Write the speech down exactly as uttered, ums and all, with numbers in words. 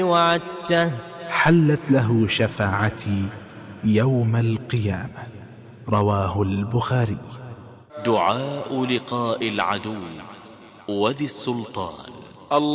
وعدته حلت له شفاعتي يوم القيامة. رواه البخاري. دعاء لقاء العدو وذي السلطان.